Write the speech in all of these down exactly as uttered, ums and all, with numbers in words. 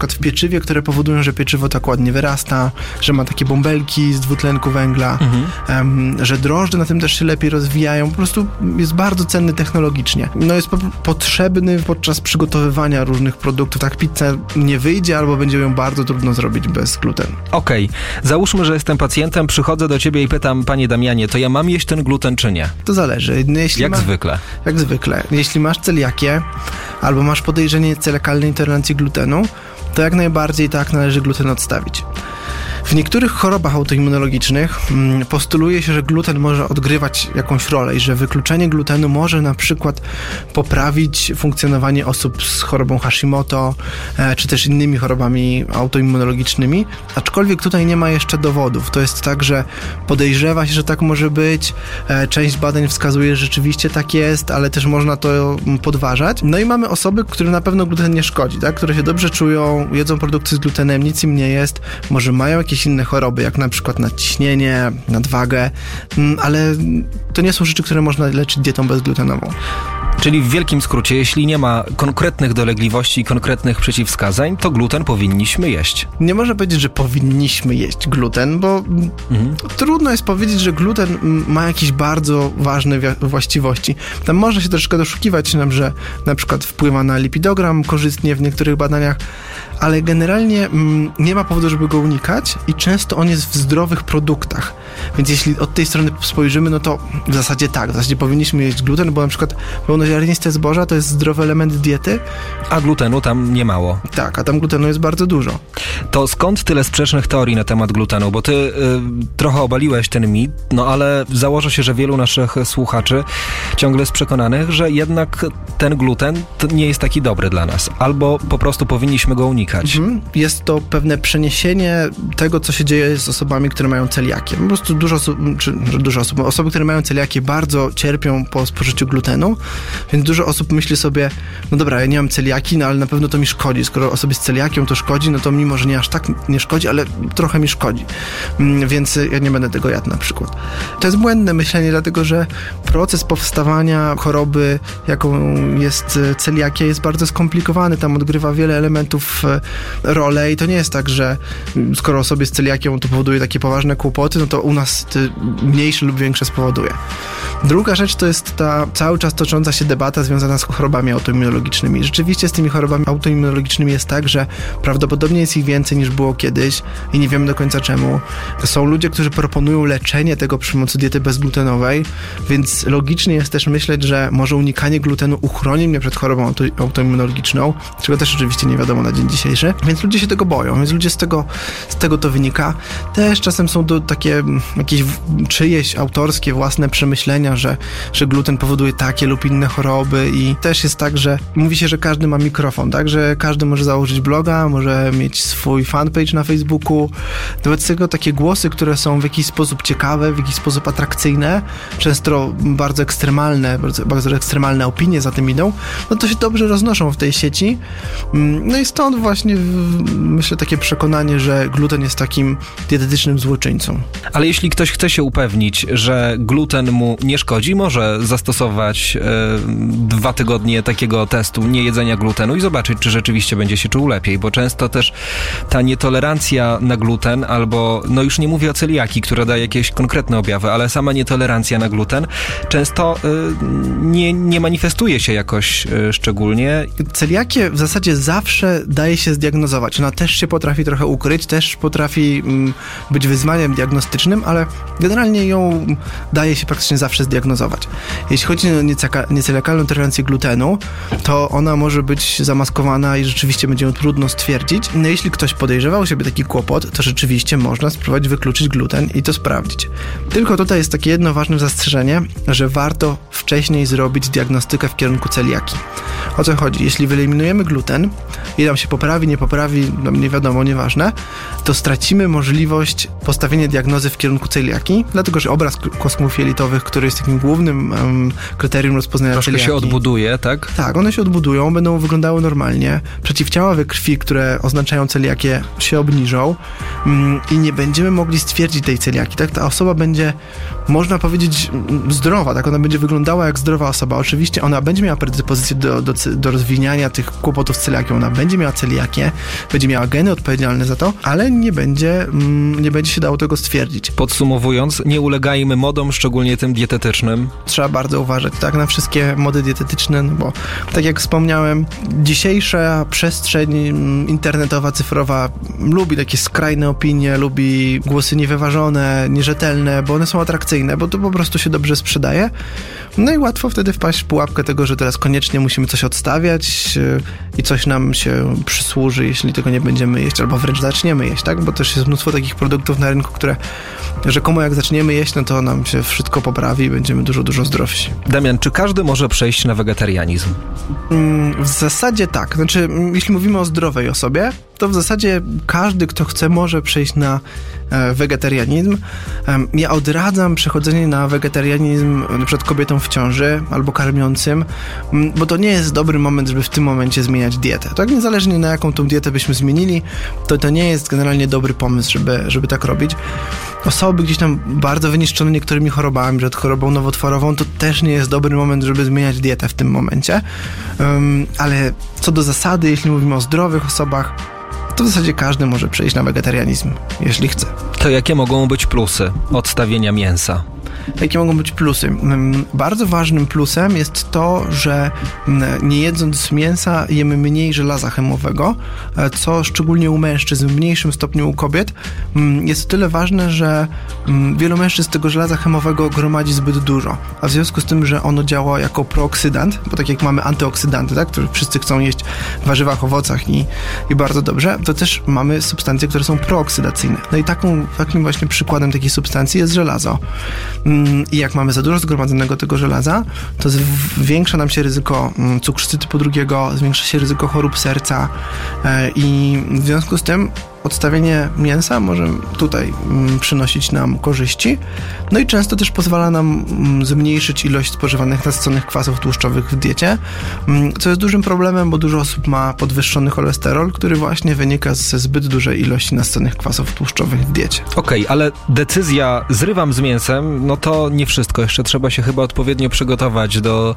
w pieczywie, które powodują, że pieczywo tak ładnie wyrasta, że ma takie bąbelki z dwutlenku węgla, mhm. um, że drożdże na tym też się lepiej rozwijają. Po prostu jest bardzo cenny technologicznie. No jest po- potrzebny podczas przygotowywania różnych produktów. Tak pizza nie wyjdzie, albo będzie ją bardzo trudno zrobić bez glutenu. Okej. Okay. Załóżmy, że jestem pacjentem, przychodzę do ciebie i pytam, panie Damianie, to ja mam jeść ten gluten czy nie? To zależy. Jeśli jak ma... zwykle. Jak zwykle. Jeśli masz celiakię, albo masz podejrzenie celiakalnej intolerancji glutenu, to jak najbardziej tak należy gluten odstawić. W niektórych chorobach autoimmunologicznych mm, postuluje się, że gluten może odgrywać jakąś rolę i że wykluczenie glutenu może na przykład poprawić funkcjonowanie osób z chorobą Hashimoto, e, czy też innymi chorobami autoimmunologicznymi, aczkolwiek tutaj nie ma jeszcze dowodów. To jest tak, że podejrzewa się, że tak może być, e, część badań wskazuje, że rzeczywiście tak jest, ale też można to podważać. No i mamy osoby, którym na pewno gluten nie szkodzi, tak? Które się dobrze czują, jedzą produkty z glutenem, nic im nie jest, może mają jakieś inne choroby, jak na przykład nadciśnienie, nadwagę, ale to nie są rzeczy, które można leczyć dietą bezglutenową. Czyli w wielkim skrócie, jeśli nie ma konkretnych dolegliwości i konkretnych przeciwwskazań, to gluten powinniśmy jeść. Nie można powiedzieć, że powinniśmy jeść gluten, bo mhm. trudno jest powiedzieć, że gluten ma jakieś bardzo ważne właściwości. Tam można się troszkę doszukiwać, że na przykład wpływa na lipidogram korzystnie w niektórych badaniach, ale generalnie mm, nie ma powodu, żeby go unikać i często on jest w zdrowych produktach. Więc jeśli od tej strony spojrzymy, no to w zasadzie tak, w zasadzie powinniśmy jeść gluten, bo na przykład pełnoziarniste zboża to jest zdrowy element diety. A glutenu tam nie mało. Tak, a tam glutenu jest bardzo dużo. To skąd tyle sprzecznych teorii na temat glutenu? Bo ty y, trochę obaliłeś ten mit, no ale założę się, że wielu naszych słuchaczy ciągle jest przekonanych, że jednak ten gluten to nie jest taki dobry dla nas. Albo po prostu powinniśmy go unikać. Mhm. Jest to pewne przeniesienie tego, co się dzieje z osobami, które mają celiakię. Po prostu dużo osób, czy dużo osób, osoby, które mają celiakię, bardzo cierpią po spożyciu glutenu, więc dużo osób myśli sobie, no dobra, ja nie mam celiaki, no ale na pewno to mi szkodzi. Skoro osobie z celiakią to szkodzi, no to mimo, że nie aż tak nie szkodzi, ale trochę mi szkodzi. Więc ja nie będę tego jadł na przykład. To jest błędne myślenie, dlatego że proces powstawania choroby, jaką jest celiakia, jest bardzo skomplikowany. Tam odgrywa wiele elementów rolę i to nie jest tak, że skoro osobie z celiakią to powoduje takie poważne kłopoty, no to u nas mniejsze lub większe spowoduje. Druga rzecz to jest ta cały czas tocząca się debata związana z chorobami autoimmunologicznymi. Rzeczywiście z tymi chorobami autoimmunologicznymi jest tak, że prawdopodobnie jest ich więcej niż było kiedyś i nie wiemy do końca czemu. Są ludzie, którzy proponują leczenie tego przy pomocy diety bezglutenowej, więc logicznie jest też myśleć, że może unikanie glutenu uchroni mnie przed chorobą auto, autoimmunologiczną, czego też oczywiście nie wiadomo na dzień dzisiejszy, więc ludzie się tego boją, więc ludzie z tego, z tego to wynika. Też czasem są to takie jakieś czyjeś autorskie, własne przemyślenia, że, że gluten powoduje takie lub inne choroby i też jest tak, że mówi się, że każdy ma mikrofon, tak, że każdy może założyć bloga, może mieć swój fanpage na Facebooku. Wobec tego takie głosy, które są w jakiś sposób ciekawe, w jakiś sposób atrakcyjne, często bardzo ekstremalne, bardzo, bardzo ekstremalne opinie za tym idą, no to się dobrze roznoszą w tej sieci. No i stąd właśnie myślę takie przekonanie, że gluten jest takim dietetycznym złoczyńcą. Ale jeśli ktoś chce się upewnić, że gluten mu nie szkodzi, może zastosować e, dwa tygodnie takiego testu niejedzenia glutenu i zobaczyć, czy rzeczywiście będzie się czuł lepiej, bo często też ta nietolerancja na gluten albo, no już nie mówię o celiakii, która daje jakieś konkretne objawy, ale sama nietolerancja na gluten często e, nie, nie manifestuje się jakoś e, szczególnie. Celiakię w zasadzie zawsze daje się zdiagnozować. Ona też się potrafi trochę ukryć, też potrafi mm, być wyzwaniem diagnostycznym, ale generalnie ją daje się praktycznie zawsze zdiagnozować. Jeśli chodzi o nieceliakalną tolerancję glutenu, to ona może być zamaskowana i rzeczywiście będzie ją trudno stwierdzić. No jeśli ktoś podejrzewał siebie taki kłopot, to rzeczywiście można spróbować wykluczyć gluten i to sprawdzić. Tylko tutaj jest takie jedno ważne zastrzeżenie, że warto wcześniej zrobić diagnostykę w kierunku celiaki. O co chodzi? Jeśli wyeliminujemy gluten i nam się poprawi, nie poprawi, no nie wiadomo, nieważne, to stracimy możliwość postawienia diagnozy w kierunku celiaki, dlatego że obraz kostków jelitowych, który jest takim głównym um, kryterium rozpoznania troszkę celiaki. Troszkę się odbuduje, tak? Tak, one się odbudują, będą wyglądały normalnie. Przeciwciała we krwi, które oznaczają celiakię, celiakie się obniżą i nie będziemy mogli stwierdzić tej celiaki, tak? Ta osoba będzie, można powiedzieć, zdrowa, tak? Ona będzie wyglądała jak zdrowa osoba. Oczywiście ona będzie miała predyspozycję do, do, do rozwiniania tych kłopotów z celiakią, ona będzie miała celiakię, będzie miała geny odpowiedzialne za to, ale nie będzie, nie będzie się dało tego stwierdzić. Podsumowując, nie ulegajmy modom, szczególnie tym dietetycznym. Trzeba bardzo uważać, tak, na wszystkie mody dietetyczne, no bo tak jak wspomniałem, dzisiejsza przestrzeń internetowa, cyfrowa lubi takie skrajne opinie, lubi głosy niewyważone, nierzetelne, bo one są atrakcyjne, bo to po prostu się dobrze sprzedaje. No i łatwo wtedy wpaść w pułapkę tego, że teraz koniecznie musimy coś odstawiać i coś nam się przysłuży, jeśli tego nie będziemy jeść, albo wręcz zaczniemy jeść, tak? Bo też jest mnóstwo takich produktów na rynku, które rzekomo jak zaczniemy jeść, no to nam się wszystko poprawi i będziemy dużo, dużo zdrowsi. Damian, czy każdy może przejść na wegetarianizm? W zasadzie tak. Znaczy, jeśli mówimy o zdrowej osobie, to w zasadzie każdy, kto chce, może przejść na wegetarianizm. Ja odradzam przechodzenie na wegetarianizm na przykład kobietom w ciąży albo karmiącym, bo to nie jest dobry moment, żeby w tym momencie zmieniać dietę. Tak, niezależnie na jaką tą dietę byśmy zmienili, to to nie jest generalnie dobry pomysł, żeby, żeby tak robić. Osoby gdzieś tam bardzo wyniszczone niektórymi chorobami, przed chorobą nowotworową, to też nie jest dobry moment, żeby zmieniać dietę w tym momencie. Um, ale co do zasady, jeśli mówimy o zdrowych osobach, to w zasadzie każdy może przejść na wegetarianizm, jeśli chce. To jakie mogą być plusy odstawienia mięsa? Jakie mogą być plusy? Bardzo ważnym plusem jest to, że nie jedząc mięsa jemy mniej żelaza chemowego, co szczególnie u mężczyzn, w mniejszym stopniu u kobiet, jest tyle ważne, że wielu mężczyzn tego żelaza chemowego gromadzi zbyt dużo, a w związku z tym, że ono działa jako prooksydant, bo tak jak mamy antyoksydanty, tak, które wszyscy chcą jeść w warzywach, owocach i, i bardzo dobrze, to też mamy substancje, które są prooksydacyjne. No i taką, takim właśnie przykładem takiej substancji jest żelazo. I jak mamy za dużo zgromadzonego tego żelaza, to zwiększa nam się ryzyko cukrzycy typu drugiego, zwiększa się ryzyko chorób serca i w związku z tym odstawienie mięsa może tutaj przynosić nam korzyści. No i często też pozwala nam zmniejszyć ilość spożywanych nasyconych kwasów tłuszczowych w diecie, co jest dużym problemem, bo dużo osób ma podwyższony cholesterol, który właśnie wynika ze zbyt dużej ilości nasyconych kwasów tłuszczowych w diecie. Okej, okay, ale decyzja zrywam z mięsem, no to nie wszystko. Jeszcze trzeba się chyba odpowiednio przygotować do,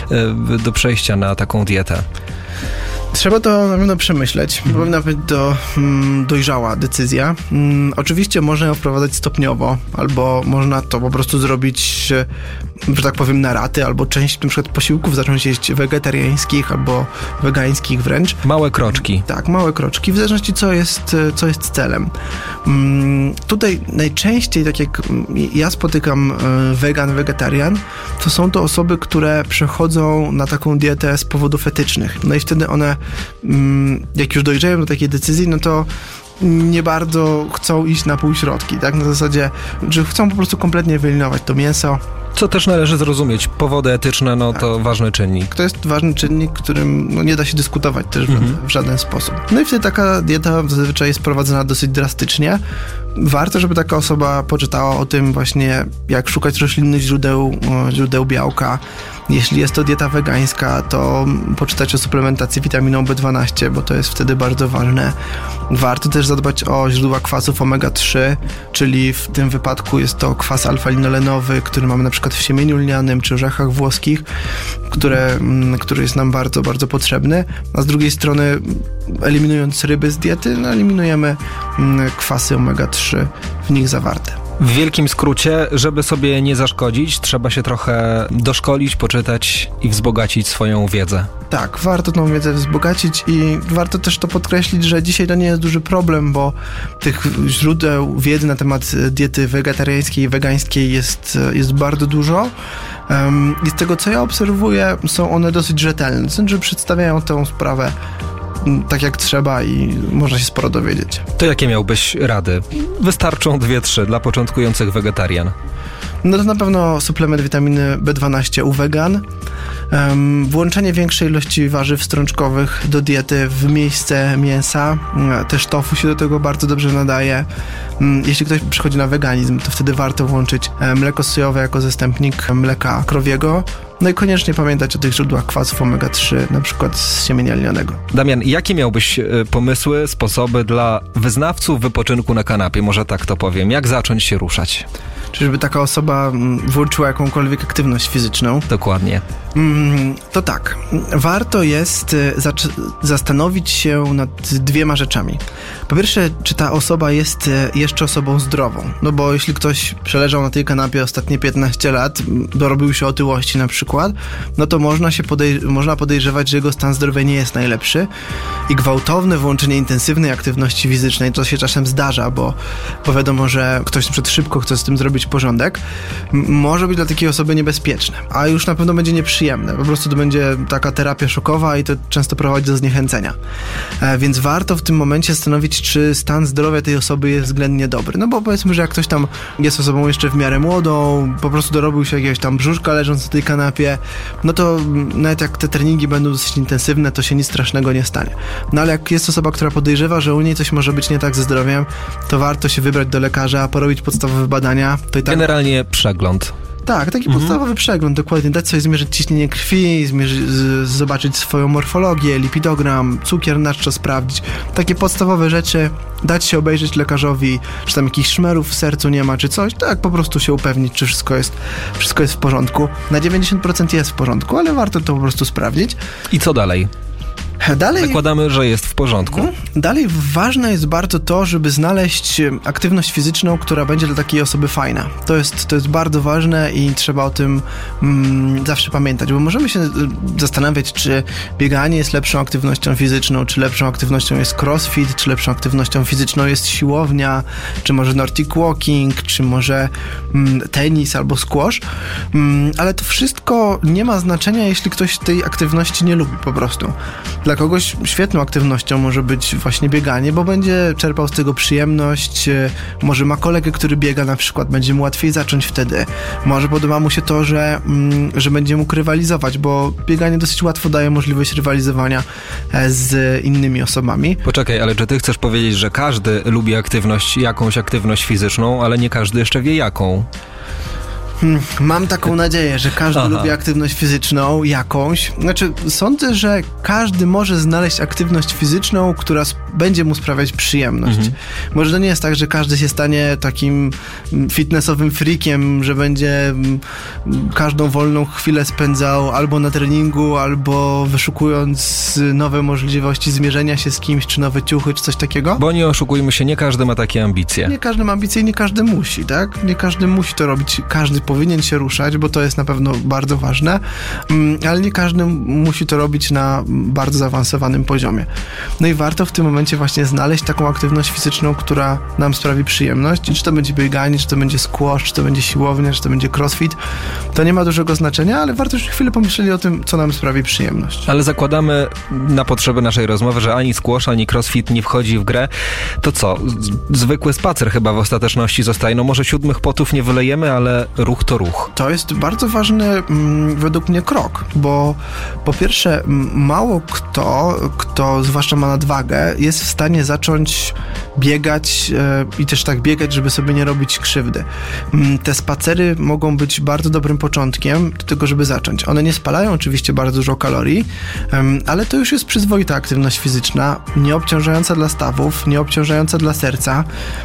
do przejścia na taką dietę. Trzeba to na pewno przemyśleć. Powinna być to mm, dojrzała decyzja. Mm, oczywiście można ją wprowadzać stopniowo, albo można to po prostu zrobić, że tak powiem, na raty, albo część na przykład posiłków zacząć jeść wegetariańskich, albo wegańskich wręcz. Małe kroczki. Tak, małe kroczki, w zależności co jest, co jest celem. Mm, tutaj najczęściej, tak jak ja spotykam wegan, wegetarian, to są to osoby, które przechodzą na taką dietę z powodów etycznych. No i wtedy one jak już dojrzeją do takiej decyzji, no to nie bardzo chcą iść na półśrodki, tak? Na zasadzie, że chcą po prostu kompletnie wyeliminować to mięso. Co też należy zrozumieć. Powody etyczne, no tak. To ważny czynnik. To jest ważny czynnik, którym no, nie da się dyskutować też w, mhm. w żaden sposób. No i wtedy taka dieta zazwyczaj jest prowadzona dosyć drastycznie. Warto, żeby taka osoba poczytała o tym właśnie, jak szukać roślinnych źródeł, źródeł białka. Jeśli jest to dieta wegańska, to poczytać o suplementacji witaminą B dwanaście, bo to jest wtedy bardzo ważne. Warto też zadbać o źródła kwasów omega trzy, czyli w tym wypadku jest to kwas alfa-linolenowy, który mamy na przykład w siemieniu lnianym czy orzechach włoskich, które, który jest nam bardzo, bardzo potrzebny. A z drugiej strony, eliminując ryby z diety, no, eliminujemy kwasy omega trzy w nich zawarte. W wielkim skrócie, żeby sobie nie zaszkodzić, trzeba się trochę doszkolić, poczytać i wzbogacić swoją wiedzę. Tak, warto tą wiedzę wzbogacić i warto też to podkreślić, że dzisiaj to nie jest duży problem, bo tych źródeł wiedzy na temat diety wegetariańskiej i wegańskiej jest, jest bardzo dużo. I z tego, co ja obserwuję, są one dosyć rzetelne, to znaczy przedstawiają tę sprawę tak jak trzeba i można się sporo dowiedzieć. To jakie miałbyś rady? Wystarczą dwie, trzy dla początkujących wegetarian. No to na pewno suplement witaminy B dwanaście u wegan, um, włączenie większej ilości warzyw strączkowych do diety w miejsce mięsa, też tofu się do tego bardzo dobrze nadaje. Um, jeśli ktoś przychodzi na weganizm, to wtedy warto włączyć mleko sojowe jako zastępnik mleka krowiego. No i koniecznie pamiętać o tych źródłach kwasów omega trzy, na przykład z siemienia lnianego. Damian, jakie miałbyś pomysły, sposoby dla wyznawców wypoczynku na kanapie? Może tak to powiem. Jak zacząć się ruszać? Czy żeby taka osoba włączyła jakąkolwiek aktywność fizyczną? Dokładnie. To tak, warto jest zastanowić się nad dwiema rzeczami. Po pierwsze, czy ta osoba jest jeszcze osobą zdrową? No bo jeśli ktoś przeleżał na tej kanapie ostatnie piętnaście lat, dorobił się otyłości na przykład, no to można się podej- można podejrzewać, że jego stan zdrowia nie jest najlepszy i gwałtowne włączenie intensywnej aktywności fizycznej, to się czasem zdarza, bo, bo wiadomo, że ktoś na przykład szybko chce z tym zrobić porządek, m- może być dla takiej osoby niebezpieczne, a już na pewno będzie nieprzyjemne. Po prostu to będzie taka terapia szokowa i to często prowadzi do zniechęcenia. E, więc warto w tym momencie zastanowić, czy stan zdrowia tej osoby jest względnie dobry. No bo powiedzmy, że jak ktoś tam jest osobą jeszcze w miarę młodą, po prostu dorobił się jakiegoś tam brzuszka leżąc na tej kanapie, no to nawet jak te treningi będą dosyć intensywne, to się nic strasznego nie stanie. No ale jak jest osoba, która podejrzewa, że u niej coś może być nie tak ze zdrowiem, to warto się wybrać do lekarza, porobić podstawowe badania. To i tak... Generalnie przegląd. Tak, taki mhm. podstawowy przegląd, dokładnie. Dać sobie zmierzyć ciśnienie krwi, zmierzy, z, zobaczyć swoją morfologię, lipidogram, cukier na czczo sprawdzić. Takie podstawowe rzeczy, dać się obejrzeć lekarzowi, czy tam jakichś szmerów w sercu nie ma, czy coś. Tak, po prostu się upewnić, czy wszystko jest, wszystko jest w porządku. Na dziewięćdziesiąt procent jest w porządku, ale warto to po prostu sprawdzić. I co dalej? Dalej, zakładamy, że jest w porządku. Dalej ważne jest bardzo to, żeby znaleźć aktywność fizyczną, która będzie dla takiej osoby fajna. To jest, to jest bardzo ważne i trzeba o tym mm, zawsze pamiętać, bo możemy się zastanawiać, czy bieganie jest lepszą aktywnością fizyczną, czy lepszą aktywnością jest crossfit, czy lepszą aktywnością fizyczną jest siłownia, czy może nordic walking, czy może mm, tenis albo squash, mm, ale to wszystko nie ma znaczenia, jeśli ktoś tej aktywności nie lubi po prostu. Dla kogoś świetną aktywnością może być właśnie bieganie, bo będzie czerpał z tego przyjemność, może ma kolegę, który biega na przykład, będzie mu łatwiej zacząć wtedy. Może podoba mu się to, że, mm, że będzie mógł rywalizować, bo bieganie dosyć łatwo daje możliwość rywalizowania z innymi osobami. Poczekaj, ale czy ty chcesz powiedzieć, że każdy lubi aktywność, jakąś aktywność fizyczną, ale nie każdy jeszcze wie jaką? Hmm, mam taką nadzieję, że każdy Aha. lubi aktywność fizyczną jakąś. Znaczy, sądzę, że każdy może znaleźć aktywność fizyczną, która sp- będzie mu sprawiać przyjemność. Mhm. Może to nie jest tak, że każdy się stanie takim fitnessowym freakiem, że będzie każdą wolną chwilę spędzał albo na treningu, albo wyszukując nowe możliwości zmierzenia się z kimś, czy nowe ciuchy, czy coś takiego. Bo nie oszukujmy się, nie każdy ma takie ambicje. Nie każdy ma ambicje i nie każdy musi, tak? Nie każdy musi to robić. Każdy powinien się ruszać, bo to jest na pewno bardzo ważne, ale nie każdy musi to robić na bardzo zaawansowanym poziomie. No i warto w tym momencie właśnie znaleźć taką aktywność fizyczną, która nam sprawi przyjemność. I czy to będzie bieganie, czy to będzie squash, czy to będzie siłownia, czy to będzie crossfit, to nie ma dużego znaczenia, ale warto już chwilę pomyśleć o tym, co nam sprawi przyjemność. Ale zakładamy na potrzeby naszej rozmowy, że ani squash, ani crossfit nie wchodzi w grę. To co? Zwykły spacer chyba w ostateczności zostaje. No może siódmych potów nie wylejemy, ale ruch to ruch. To jest bardzo ważny mm, według mnie krok, bo po pierwsze m, mało kto, kto zwłaszcza ma nadwagę, jest w stanie zacząć biegać e, i też tak biegać, żeby sobie nie robić krzywdy. M, te spacery mogą być bardzo dobrym początkiem do tego, żeby zacząć. One nie spalają oczywiście bardzo dużo kalorii, em, ale to już jest przyzwoita aktywność fizyczna, nieobciążająca dla stawów, nieobciążająca dla serca.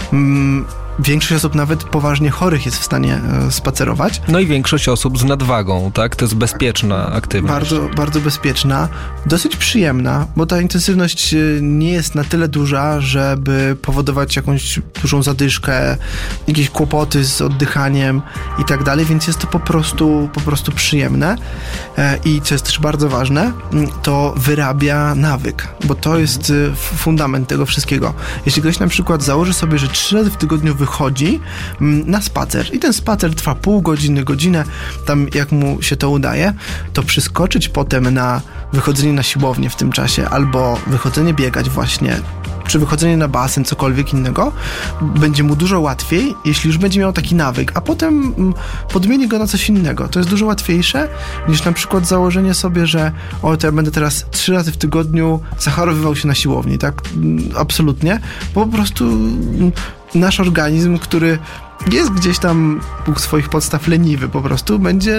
M, Większość osób nawet poważnie chorych jest w stanie e, spacerować. No i większość osób z nadwagą, tak? To jest bezpieczna aktywność. Bardzo, bardzo bezpieczna, dosyć przyjemna, bo ta intensywność nie jest na tyle duża, żeby powodować jakąś dużą zadyszkę, jakieś kłopoty z oddychaniem i tak dalej, więc jest to po prostu, po prostu przyjemne e, i co jest też bardzo ważne, to wyrabia nawyk, bo to jest e, fundament tego wszystkiego. Jeśli ktoś na przykład założy sobie, że trzy razy w tygodniu wychodzi na spacer i ten spacer trwa pół godziny, godzinę, tam jak mu się to udaje, to przyskoczyć potem na wychodzenie na siłownię w tym czasie albo wychodzenie biegać właśnie, czy wychodzenie na basen, cokolwiek innego, będzie mu dużo łatwiej, jeśli już będzie miał taki nawyk, a potem podmieni go na coś innego. To jest dużo łatwiejsze niż na przykład założenie sobie, że o, to ja będę teraz trzy razy w tygodniu zachorowywał się na siłowni, tak? Absolutnie, bo po prostu nasz organizm, który jest gdzieś tam u swoich podstaw leniwy po prostu, będzie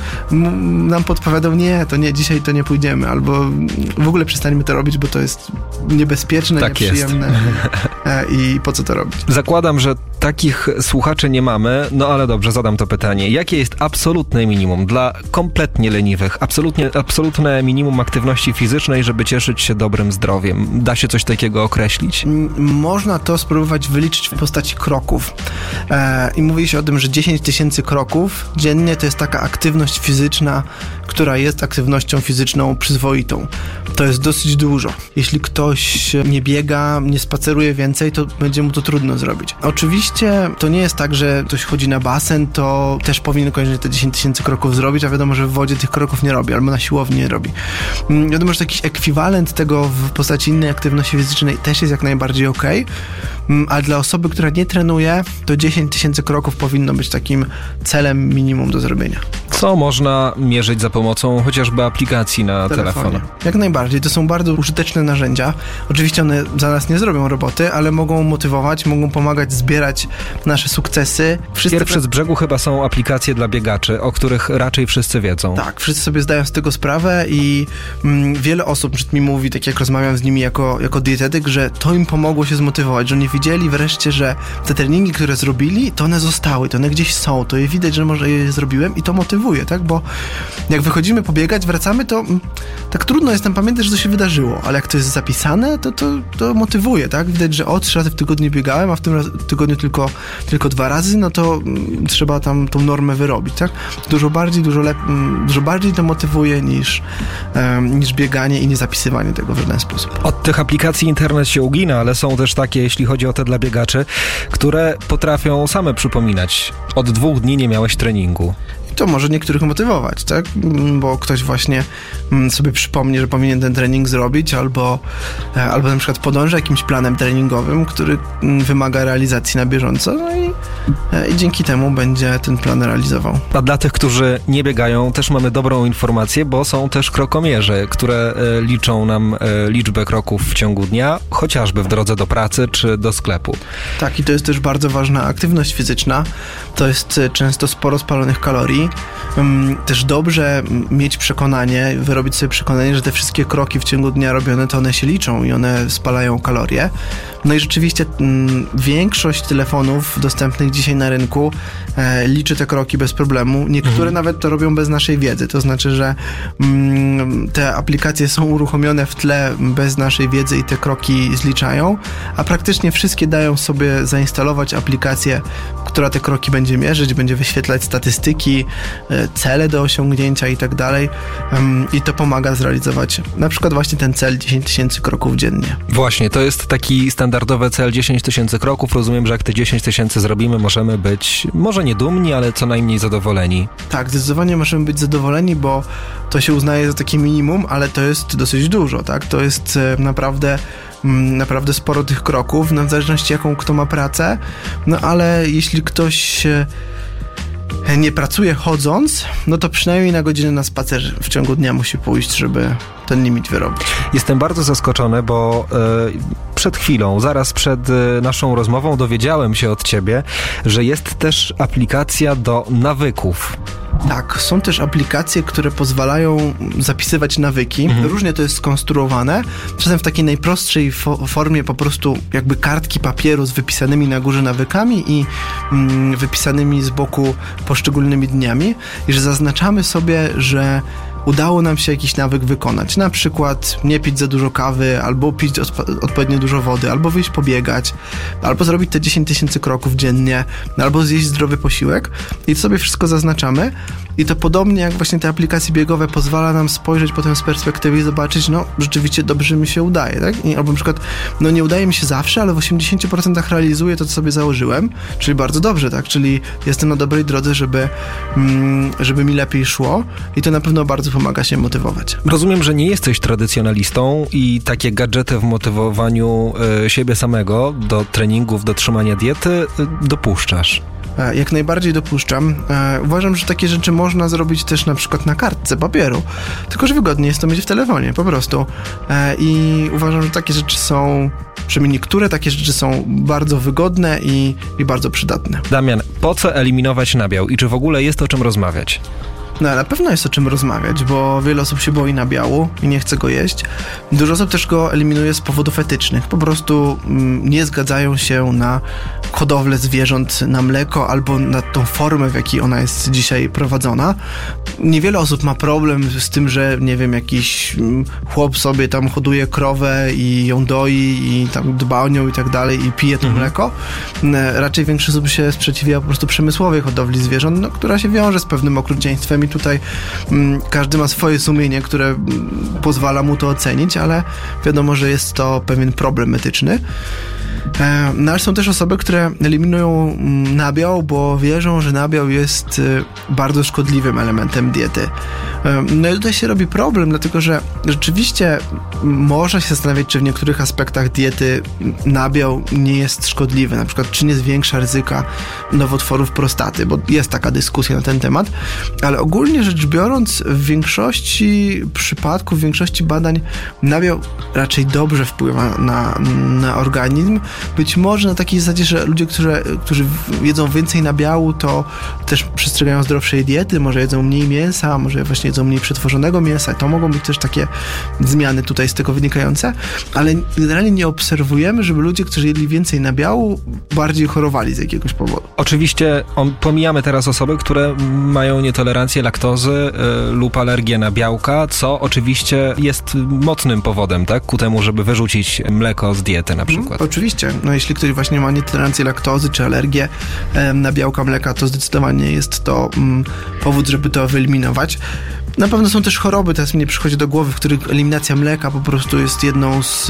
m- nam podpowiadał, nie, to nie, dzisiaj to nie pójdziemy, albo w ogóle przestańmy to robić, bo to jest niebezpieczne, tak nieprzyjemne jest. I po co to robić? Zakładam, że takich słuchaczy nie mamy, no ale dobrze, zadam to pytanie. Jakie jest absolutne minimum dla kompletnie leniwych, absolutnie, absolutne minimum aktywności fizycznej, żeby cieszyć się dobrym zdrowiem? Da się coś takiego określić? Można to spróbować wyliczyć w postaci kroków. E, I mówi się o tym, że dziesięć tysięcy kroków dziennie to jest taka aktywność fizyczna, która jest aktywnością fizyczną przyzwoitą. To jest dosyć dużo. Jeśli ktoś nie biega, nie spaceruje więcej, to będzie mu to trudno zrobić. Oczywiście to nie jest tak, że ktoś chodzi na basen, to też powinien koniecznie te dziesięć tysięcy kroków zrobić, a wiadomo, że w wodzie tych kroków nie robi, albo na siłowni nie robi. Wiadomo, że jakiś ekwiwalent tego w postaci innej aktywności fizycznej też jest jak najbardziej okej, a dla osoby, która nie trenuje, to dziesięć tysięcy kroków powinno być takim celem minimum do zrobienia. Co można mierzyć za pomocą chociażby aplikacji na telefonie? telefonie? Jak najbardziej. To są bardzo użyteczne narzędzia. Oczywiście one za nas nie zrobią roboty, ale mogą motywować, mogą pomagać zbierać nasze sukcesy. Wszyscy Pierwsze z brzegu chyba są aplikacje dla biegaczy, o których raczej wszyscy wiedzą. Tak, wszyscy sobie zdają z tego sprawę i mm, wiele osób przed mi mówi, tak jak rozmawiam z nimi jako, jako dietetyk, że to im pomogło się zmotywować, że oni widzieli wreszcie, że te treningi, które zrobili, to one zostały, to one gdzieś są, to je widać, że może je zrobiłem i to motywuje, tak? Bo jak wychodzimy pobiegać, wracamy, to mm, tak trudno jest nam pamiętać, że to się wydarzyło, ale jak to jest zapisane, to, to, to motywuje, tak? Widać, że o, trzy razy w tygodniu biegałem, a w tym raz, tygodniu tylko, tylko dwa razy, no to mm, trzeba tam tą normę wyrobić, tak? Dużo bardziej, dużo lepiej, dużo bardziej to motywuje niż, um, niż bieganie i nie zapisywanie tego w żaden sposób. Od tych aplikacji internet się ugina, ale są też takie, jeśli chodzi o te dla biegaczy, które potrafią same przypominać. Od dwóch dni nie miałeś treningu. To może niektórych motywować, tak? Bo ktoś właśnie sobie przypomni, że powinien ten trening zrobić, albo, albo na przykład podąża jakimś planem treningowym, który wymaga realizacji na bieżąco, no i, i dzięki temu będzie ten plan realizował. A dla tych, którzy nie biegają, też mamy dobrą informację, bo są też krokomierze, które liczą nam liczbę kroków w ciągu dnia, chociażby w drodze do pracy czy do sklepu. Tak, i to jest też bardzo ważna aktywność fizyczna. To jest często sporo spalonych kalorii. Też dobrze mieć przekonanie, wyrobić sobie przekonanie, że te wszystkie kroki w ciągu dnia robione, to one się liczą i one spalają kalorie. No i rzeczywiście m, większość telefonów dostępnych dzisiaj na rynku e, liczy te kroki bez problemu. Niektóre mhm. nawet to robią bez naszej wiedzy. To znaczy, że m, te aplikacje są uruchomione w tle bez naszej wiedzy i te kroki zliczają, a praktycznie wszystkie dają sobie zainstalować aplikację, która te kroki będzie mierzyć, będzie wyświetlać statystyki, e, cele do osiągnięcia i tak dalej. Um, I to pomaga zrealizować na przykład właśnie ten cel dziesięć tysięcy kroków dziennie. Właśnie, to jest taki standardowy cel dziesięć tysięcy kroków. Rozumiem, że jak te dziesięć tysięcy zrobimy, możemy być może nie dumni, ale co najmniej zadowoleni. Tak, zdecydowanie możemy być zadowoleni, bo to się uznaje za takie minimum, ale to jest dosyć dużo, tak? To jest e, naprawdę naprawdę sporo tych kroków, no w zależności jaką kto ma pracę, no ale jeśli ktoś nie pracuje chodząc, no to przynajmniej na godzinę na spacer w ciągu dnia musi pójść, żeby ten limit wyrobić. Jestem bardzo zaskoczony, bo e, przed chwilą, zaraz przed e, naszą rozmową dowiedziałem się od ciebie, że jest też aplikacja do nawyków. Tak, są też aplikacje, które pozwalają zapisywać nawyki. Mhm. Różnie to jest skonstruowane. Czasem w takiej najprostszej fo- formie po prostu jakby kartki papieru z wypisanymi na górze nawykami i mm, wypisanymi z boku poszczególnymi dniami. I że zaznaczamy sobie, że udało nam się jakiś nawyk wykonać. Na przykład nie pić za dużo kawy, albo pić odpo- odpowiednio dużo wody, albo wyjść pobiegać, albo zrobić te dziesięć tysięcy kroków dziennie, albo zjeść zdrowy posiłek. I to sobie wszystko zaznaczamy. I to podobnie jak właśnie te aplikacje biegowe pozwala nam spojrzeć potem z perspektywy i zobaczyć, no rzeczywiście dobrze mi się udaje, tak? I, albo na przykład, no nie udaje mi się zawsze, ale w osiemdziesiąt procent realizuję to, co sobie założyłem, czyli bardzo dobrze, tak? Czyli jestem na dobrej drodze, żeby, mm, żeby mi lepiej szło i to na pewno bardzo pomaga się motywować. Rozumiem, że nie jesteś tradycjonalistą i takie gadżety w motywowaniu y, siebie samego do treningów, do trzymania diety y, dopuszczasz. jak najbardziej dopuszczam. Uważam, że takie rzeczy można zrobić też na przykład na kartce papieru, tylko że wygodniej jest to mieć w telefonie, po prostu. I uważam, że takie rzeczy są, przynajmniej niektóre takie rzeczy są bardzo wygodne i, i bardzo przydatne. Damian, po co eliminować nabiał i czy w ogóle jest o czym rozmawiać? No, na pewno jest o czym rozmawiać, bo wiele osób się boi nabiału i nie chce go jeść. Dużo osób też go eliminuje z powodów etycznych. Po prostu mm, nie zgadzają się na hodowlę zwierząt na mleko albo na tą formę, w jakiej ona jest dzisiaj prowadzona. Niewiele osób ma problem z tym, że nie wiem, jakiś chłop sobie tam hoduje krowę i ją doi i tam dba o nią i tak dalej i pije to mhm. mleko. Raczej większość osób się sprzeciwia po prostu przemysłowej hodowli zwierząt, no, która się wiąże z pewnym okrucieństwem i tutaj mm, każdy ma swoje sumienie, które mm, pozwala mu to ocenić, ale wiadomo, że jest to pewien problem etyczny. E, no ale są też osoby, które eliminują mm, nabiał, bo wierzą, że nabiał jest y, bardzo szkodliwym elementem diety. E, no i tutaj się robi problem, dlatego że rzeczywiście można się zastanawiać, czy w niektórych aspektach diety nabiał nie jest szkodliwy, na przykład czy nie zwiększa ryzyka nowotworów prostaty, bo jest taka dyskusja na ten temat, ale ogólnie rzecz biorąc w większości przypadków, w większości badań nabiał raczej dobrze wpływa na, na organizm. Być może na takiej zasadzie, że ludzie, którzy, którzy jedzą więcej nabiału, to też przestrzegają zdrowszej diety, może jedzą mniej mięsa, może właśnie jedzą mniej przetworzonego mięsa. To mogą być też takie zmiany tutaj z tego wynikające, ale generalnie nie obserwujemy, żeby ludzie, którzy jedli więcej nabiału, bardziej chorowali z jakiegoś powodu. Oczywiście on, pomijamy teraz osoby, które mają nietolerancję laktozy y, lub alergię na białka, co oczywiście jest mocnym powodem, tak, ku temu, żeby wyrzucić mleko z diety na przykład. Hmm, oczywiście. No jeśli ktoś właśnie ma nietolerancję laktozy czy alergię e, na białka mleka, to zdecydowanie jest to mm, powód, żeby to wyeliminować. Na pewno są też choroby, teraz mi nie przychodzi do głowy, w których eliminacja mleka po prostu jest jedną z,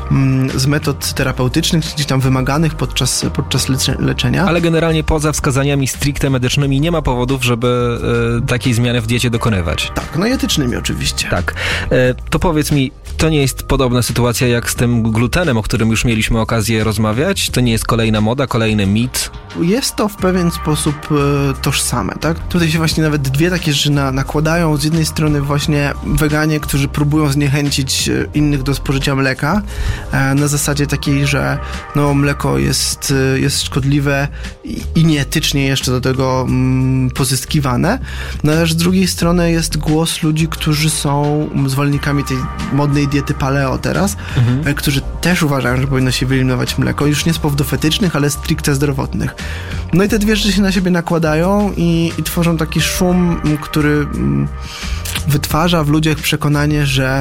z metod terapeutycznych, gdzieś tam wymaganych podczas, podczas lecze, leczenia. Ale generalnie poza wskazaniami stricte medycznymi nie ma powodów, żeby y, takiej zmiany w diecie dokonywać. Tak, no i etycznymi oczywiście. Tak. Y, to powiedz mi, to nie jest podobna sytuacja jak z tym glutenem, o którym już mieliśmy okazję rozmawiać? To nie jest kolejna moda, kolejny mit? Jest to w pewien sposób y, tożsame, tak? Tutaj się właśnie nawet dwie takie rzeczy na, nakładają. Z jednej strony właśnie weganie, którzy próbują zniechęcić innych do spożycia mleka e, na zasadzie takiej, że no, mleko jest, jest szkodliwe i, i nieetycznie jeszcze do tego mm, pozyskiwane. No ale z drugiej strony jest głos ludzi, którzy są zwolennikami tej modnej diety paleo teraz, mhm. e, którzy też uważają, że powinno się wyeliminować mleko, już nie z powodów etycznych, ale stricte zdrowotnych. No i te dwie rzeczy się na siebie nakładają i, i tworzą taki szum, który mm, wytwarza w ludziach przekonanie, że,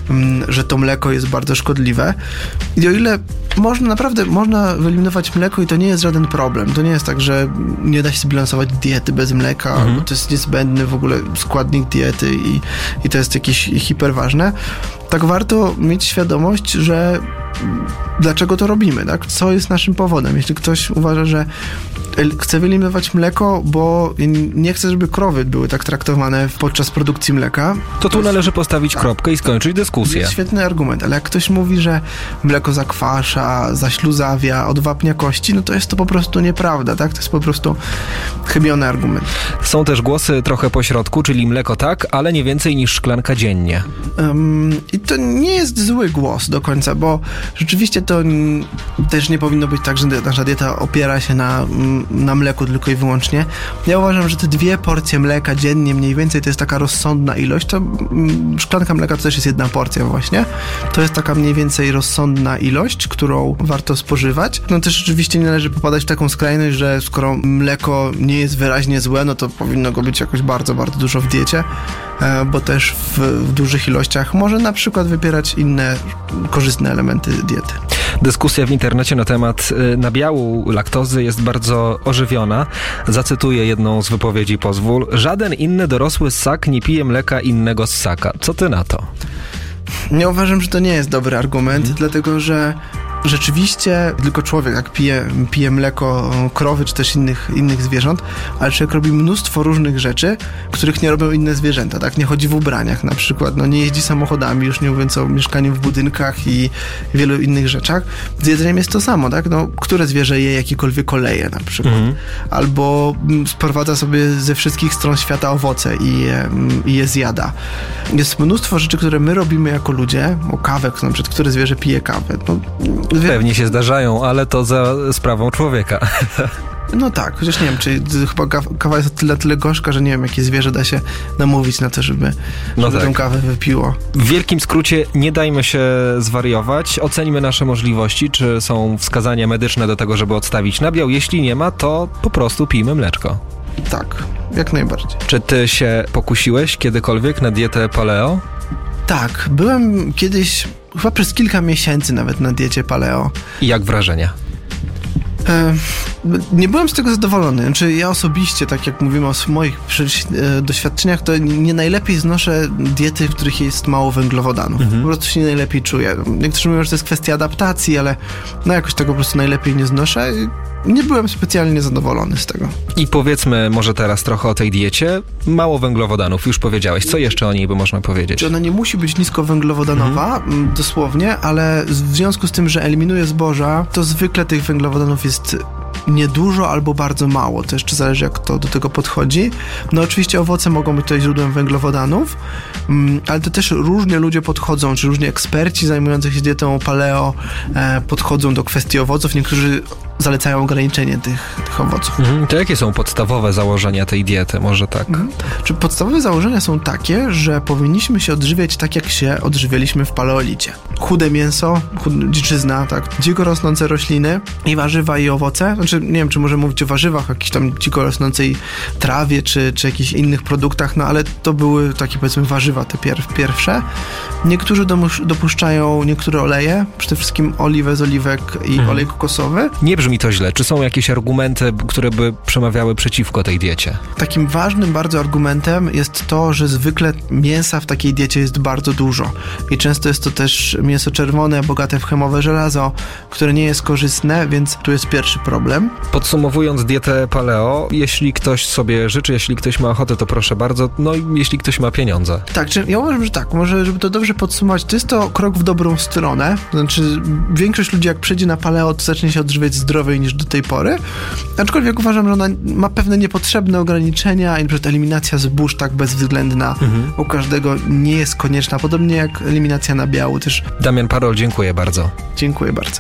że to mleko jest bardzo szkodliwe. I o ile można naprawdę, można wyeliminować mleko i to nie jest żaden problem. To nie jest tak, że nie da się zbilansować diety bez mleka, mhm. to jest niezbędny w ogóle składnik diety i, i to jest jakieś hiperważne. Tak warto mieć świadomość, że dlaczego to robimy, tak? Co jest naszym powodem? Jeśli ktoś uważa, że chce wyeliminować mleko, bo nie chce, żeby krowy były tak traktowane podczas produkcji mleka, to tu należy postawić tak. kropkę i skończyć dyskusję. Jest świetny argument, ale jak ktoś mówi, że mleko zakwasza, zaśluzawia, odwapnia kości, no to jest to po prostu nieprawda, tak? To jest po prostu chybiony argument. Są też głosy trochę pośrodku, czyli mleko tak, ale nie więcej niż szklanka dziennie. Um, I to nie jest zły głos do końca, bo rzeczywiście to n- też nie powinno być tak, że nasza dieta opiera się na, na mleku tylko i wyłącznie. Ja uważam, że te dwie porcje mleka dziennie mniej więcej to jest taka rozsądna ilość. To mm, szklanka mleka to też jest jedna porcja właśnie. To jest taka mniej więcej rozsądna ilość, którą warto spożywać. No też rzeczywiście nie należy popadać w taką skrajność, że skoro mleko nie jest wyraźnie złe, no to powinno go być jakoś bardzo, bardzo dużo w diecie, bo też w, w dużych ilościach może na przykład wybierać inne korzystne elementy diety. Dyskusja w internecie na temat nabiału laktozy jest bardzo ożywiona. Zacytuję jedną z wypowiedzi, pozwól. Żaden inny dorosły ssak nie pije mleka innego ssaka. Co ty na to? Ja uważam, że to nie jest dobry argument, hmm. dlatego że rzeczywiście tylko człowiek jak pije, pije mleko krowy czy też innych, innych zwierząt, ale człowiek robi mnóstwo różnych rzeczy, których nie robią inne zwierzęta, tak? Nie chodzi w ubraniach na przykład, no nie jeździ samochodami, już nie mówiąc o mieszkaniu w budynkach i wielu innych rzeczach. Z jedzeniem jest to samo, tak? No, które zwierzę je jakiekolwiek oleje na przykład. Mhm. Albo sprowadza sobie ze wszystkich stron świata owoce i je, i je zjada. Jest mnóstwo rzeczy, które my robimy jako ludzie, o kawę, na przykład, które zwierzę pije kawę. No, Pewnie się zdarzają, ale to za sprawą człowieka. No tak, chociaż nie wiem, czy chyba kawa jest o tyle, tyle gorzka, że nie wiem, jakie zwierzę da się namówić na to, żeby, no żeby tak. tę kawę wypiło. W wielkim skrócie nie dajmy się zwariować, oceńmy nasze możliwości, czy są wskazania medyczne do tego, żeby odstawić nabiał. Jeśli nie ma, to po prostu pijmy mleczko. Tak, jak najbardziej. Czy ty się pokusiłeś kiedykolwiek na dietę paleo? Tak, byłem kiedyś, chyba przez kilka miesięcy nawet na diecie paleo. I jak wrażenia? E, nie byłem z tego zadowolony. Znaczy, ja osobiście, tak jak mówimy o moich e, doświadczeniach, to nie najlepiej znoszę diety, w których jest mało węglowodanów. Mhm. Po prostu się nie najlepiej czuję. Niektórzy mówią, że to jest kwestia adaptacji, ale no jakoś tego po prostu najlepiej nie znoszę. Nie byłem specjalnie zadowolony z tego. I powiedzmy może teraz trochę o tej diecie. Mało węglowodanów, już powiedziałeś. Co jeszcze o niej by można powiedzieć? Ona nie musi być niskowęglowodanowa, mhm. dosłownie, ale w związku z tym, że eliminuje zboża, to zwykle tych węglowodanów jest niedużo albo bardzo mało. To jeszcze zależy, jak to do tego podchodzi. No oczywiście owoce mogą być tutaj źródłem węglowodanów, ale to też różnie ludzie podchodzą, czy różni eksperci zajmujący się dietą paleo e, podchodzą do kwestii owoców. Niektórzy zalecają ograniczenie tych, tych owoców. Mhm. To jakie są podstawowe założenia tej diety? Może tak? Mhm. Czy podstawowe założenia są takie, że powinniśmy się odżywiać tak, jak się odżywialiśmy w paleolicie. Chude mięso, chud- dziczyzna, tak, dziko rosnące rośliny i warzywa i owoce. Znaczy, nie wiem, czy możemy mówić o warzywach, o jakiejś tam dziko rosnącej trawie, czy, czy jakichś innych produktach, no ale to były takie, powiedzmy, warzywa te pier- pierwsze. Niektórzy domusz- dopuszczają niektóre oleje, przede wszystkim oliwę z oliwek i mhm. olej kokosowy. Nie brzmi to źle. Czy są jakieś argumenty, które by przemawiały przeciwko tej diecie? Takim ważnym bardzo argumentem jest to, że zwykle mięsa w takiej diecie jest bardzo dużo. I często jest to też mięso czerwone, bogate w chemowe żelazo, które nie jest korzystne, więc tu jest pierwszy problem. Podsumowując dietę paleo, jeśli ktoś sobie życzy, jeśli ktoś ma ochotę, to proszę bardzo, no i jeśli ktoś ma pieniądze. Tak, czy ja uważam, że tak, może żeby to dobrze podsumować, to jest to krok w dobrą stronę. Znaczy, większość ludzi jak przejdzie na paleo, to zacznie się odżywiać zdrowiej niż do tej pory. Aczkolwiek uważam, że ona ma pewne niepotrzebne ograniczenia i na przykład eliminacja zbóż tak bezwzględna mhm. u każdego nie jest konieczna. Podobnie jak eliminacja nabiału też. Damian Parol, dziękuję bardzo. Dziękuję bardzo.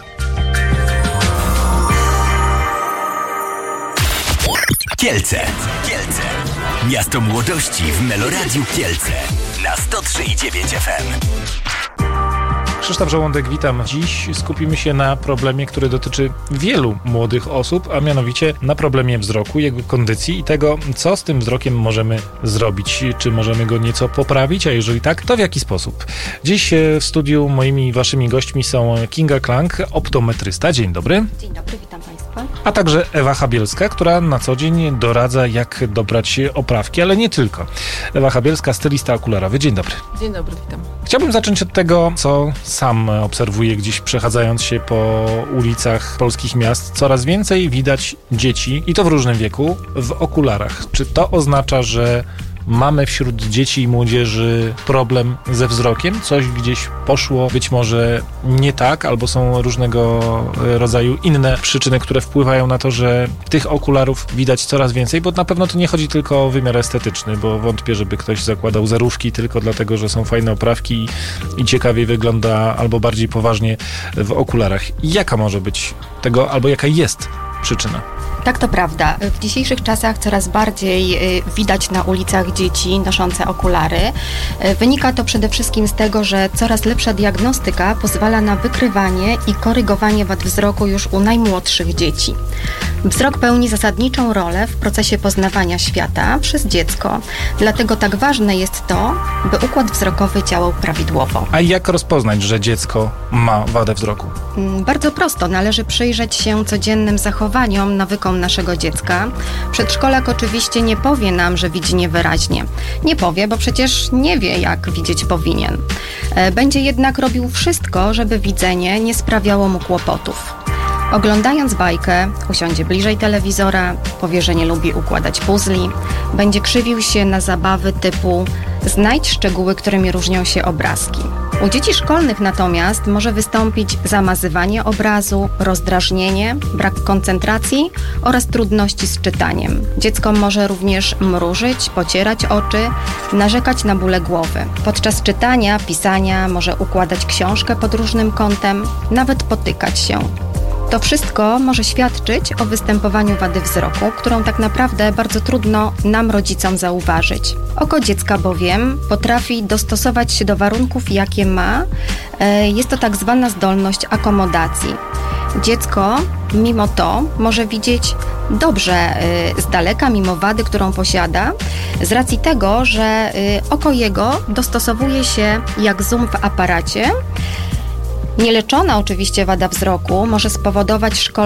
Kielce. Kielce. Miasto młodości w Meloradiu Kielce na sto trzy i dziewięć F M. Krzysztof Żołądek, witam. Dziś skupimy się na problemie, który dotyczy wielu młodych osób, a mianowicie na problemie wzroku, jego kondycji i tego, co z tym wzrokiem możemy zrobić. Czy możemy go nieco poprawić, a jeżeli tak, to w jaki sposób? Dziś w studiu moimi waszymi gośćmi są Kinga Klang, optometrysta. Dzień dobry. Dzień dobry, witam Państwa. A także Ewa Chabielska, która na co dzień doradza, jak dobrać oprawki, ale nie tylko. Ewa Chabielska, stylista okularowy. Dzień dobry. Dzień dobry, witam. Chciałbym zacząć od tego, co sam obserwuję gdzieś przechadzając się po ulicach polskich miast. Coraz więcej widać dzieci, i to w różnym wieku, w okularach. Czy to oznacza, że mamy wśród dzieci i młodzieży problem ze wzrokiem? Coś gdzieś poszło być może nie tak, albo są różnego rodzaju inne przyczyny, które wpływają na to, że tych okularów widać coraz więcej, bo na pewno to nie chodzi tylko o wymiar estetyczny, bo wątpię, żeby ktoś zakładał zerówki tylko dlatego, że są fajne oprawki i, i ciekawiej wygląda, albo bardziej poważnie w okularach. Jaka może być tego, albo jaka jest przyczyna? Tak, to prawda. W dzisiejszych czasach coraz bardziej widać na ulicach dzieci noszące okulary. Wynika to przede wszystkim z tego, że coraz lepsza diagnostyka pozwala na wykrywanie i korygowanie wad wzroku już u najmłodszych dzieci. Wzrok pełni zasadniczą rolę w procesie poznawania świata przez dziecko. Dlatego tak ważne jest to, by układ wzrokowy działał prawidłowo. A jak rozpoznać, że dziecko ma wadę wzroku? Bardzo prosto. Należy przyjrzeć się codziennym zachowaniom, nawykom naszego dziecka. Przedszkolak oczywiście nie powie nam, że widzi niewyraźnie. Nie powie, bo przecież nie wie, jak widzieć powinien. Będzie jednak robił wszystko, żeby widzenie nie sprawiało mu kłopotów. Oglądając bajkę, usiądzie bliżej telewizora, powie, że nie lubi układać puzli, będzie krzywił się na zabawy typu znajdź szczegóły, którymi różnią się obrazki. U dzieci szkolnych natomiast może wystąpić zamazywanie obrazu, rozdrażnienie, brak koncentracji oraz trudności z czytaniem. Dziecko może również mrużyć, pocierać oczy, narzekać na bóle głowy. Podczas czytania, pisania może układać książkę pod różnym kątem, nawet potykać się. To wszystko może świadczyć o występowaniu wady wzroku, którą tak naprawdę bardzo trudno nam, rodzicom, zauważyć. Oko dziecka bowiem potrafi dostosować się do warunków, jakie ma. Jest to tak zwana zdolność akomodacji. Dziecko mimo to może widzieć dobrze z daleka, mimo wady, którą posiada, z racji tego, że oko jego dostosowuje się jak zoom w aparacie. Nieleczona oczywiście wada wzroku może spowodować szkolenie